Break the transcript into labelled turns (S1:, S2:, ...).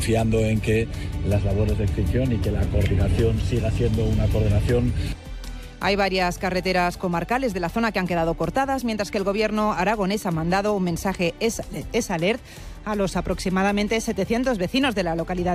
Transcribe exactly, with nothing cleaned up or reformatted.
S1: confiando en que las labores de extinción y que la coordinación siga siendo una coordinación.
S2: Hay varias carreteras comarcales de la zona que han quedado cortadas, mientras que el Gobierno aragonés ha mandado un mensaje es, es alert a los aproximadamente setecientos vecinos de la localidad